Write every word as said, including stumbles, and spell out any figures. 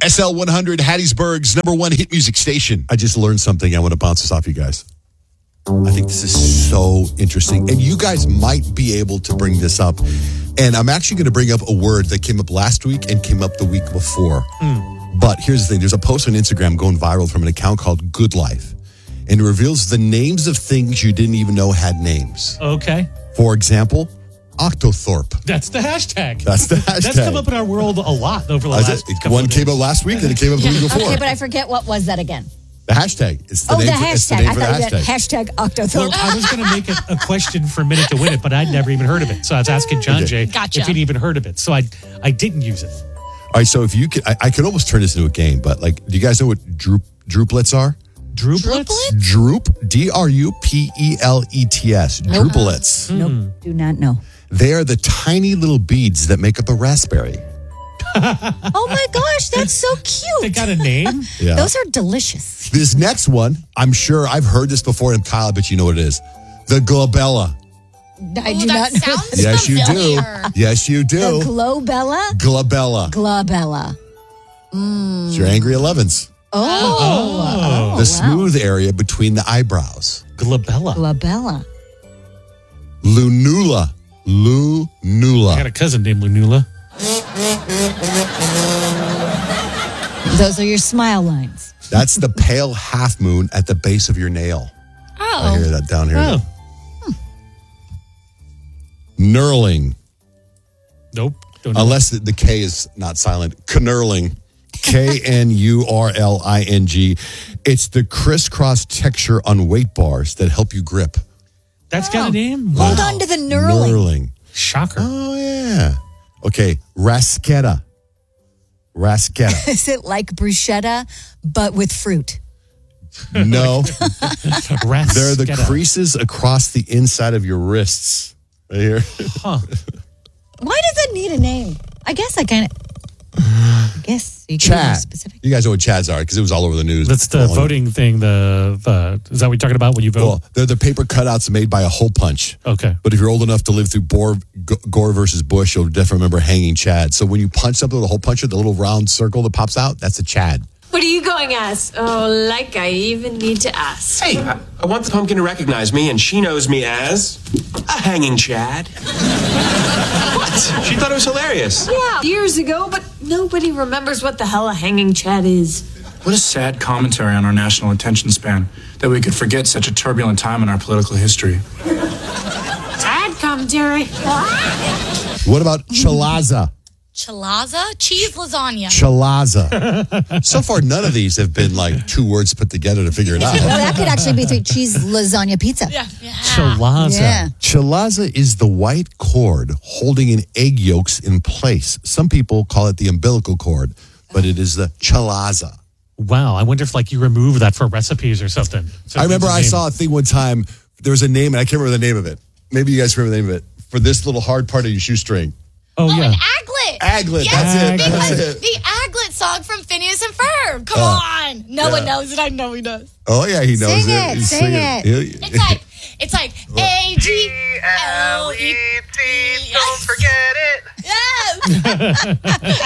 S L one hundred, Hattiesburg's number one hit music station. I just learned something. I want to bounce this off you guys. I think this is so interesting. And you guys might be able to bring this up. And I'm actually going to bring up a word that came up last week and came up the week before. Mm. But here's the thing. There's a post on Instagram going viral from an account called Good Life. And it reveals the names of things you didn't even know had names. Okay. For example, Octothorpe. That's the hashtag. That's the hashtag. That's come up in our world a lot over the Uh, last it, couple One of came days. up last week, then it came up the week before. Okay, but I forget what was that again. The hashtag. It's the oh, name the for, hashtag. it's the name I for the thought you meant hashtag. hashtag Octothorpe. Well, I was going to make it a question for Minute to Win It, but I'd never even heard of it. So I was asking John Okay. Jay Gotcha. if he'd even heard of it. So I I didn't use it. All right, so if you could, I, I could almost turn this into a game, but like, do you guys know what droop, drooplets are? Drooplets? Droop, D R U P E L E T S. Drooplets. Nope, do not know. They are the tiny little beads that make up a raspberry. Oh my gosh, that's so They cute. got a name? Yeah. Those are delicious. This next one, I'm sure I've heard this before, and Kyle, I bet you know what it is. The globella. I Ooh, do that not know. sounds Yes, you do. familiar. Yes, you The do. globella? Globella. Globella. It's your angry elevens. Oh. Oh. The smooth area between the eyebrows. Glabella. Globella. Lunula. I got Lunula. a cousin named Lunula. Those are your smile lines. That's the pale half moon at the base of your nail. I hear Oh. that down here. Oh. Knurling. Nope. Don't know. Unless the, the K is not silent. Knurling. K N U R L I N G. It's the crisscross texture on weight bars that help you grip. That's got a name? Hold Wow. on to the knurling. Knurling. Shocker. Oh, yeah. Okay. Rasqueta. Rasqueta. Is it like bruschetta, but with fruit? No. Rats. They're the Get a- creases across the inside of your wrists. Right here. Huh. Why does it need a name? I guess I kind of. I guess you can be more Chad. specific. You guys know what Chads are because it was all over the news. That's the Well, voting thing. The, the Is that what you're talking about when you vote? Well, they're the paper cutouts made by a hole punch. Okay. But if you're old enough to live through Gore, Gore versus Bush, you'll definitely remember hanging Chad. So when you punch something with a hole puncher, the little round circle that pops out, that's a Chad. What are you going as? Oh, like I even need to ask. Hey, I, I want the pumpkin to recognize me, and she knows me as a hanging Chad. What? She thought it was hilarious. Yeah, years ago, but nobody remembers what the hell a hanging Chad is. What a sad commentary on our national attention span that we could forget such a turbulent time in our political history. Sad commentary. What about Chalaza? Chalaza? Cheese lasagna. Chalaza. So far, none of these have been like two words put together to figure it out. Well, that could actually be three cheese lasagna pizza. Yeah. yeah. Chalaza. Yeah. Chalaza is the white cord holding an egg yolks in place. Some people call it the umbilical cord, but it is the chalaza. Wow. I wonder if like you remove that for recipes or something. So I it remember needs a I name. saw a thing one time. There was a name, and I can't remember the name of it. Maybe you guys remember the name of it. For this little hard part of your shoestring. Oh, Oh, yeah. an aglet. Aglet, Yes, that's it, because that's it. the aglet song from Phineas and Ferb. Come Uh, on. No one knows it. I know he does. Oh, yeah, he knows Sing it. it, He's sing singing. it. Yeah. It's like, it's like A G L E T. Don't forget it. Yes.